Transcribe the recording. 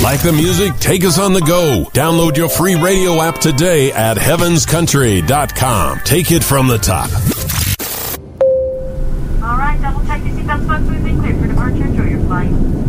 Like the music? Take us on the go. Download your free radio app today at heavenscountry.com. Take it from the top. All right, double check your seatbelts, folks. We've been cleared for departure. Enjoy your flight.